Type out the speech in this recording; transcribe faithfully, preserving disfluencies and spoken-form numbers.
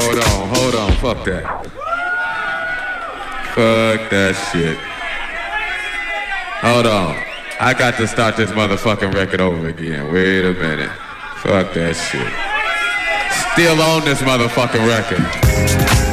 hold on, hold on, fuck that. Fuck that shit. Hold on. I got to start this motherfucking record over again. Wait a minute. Fuck that shit. Still on this motherfucking record.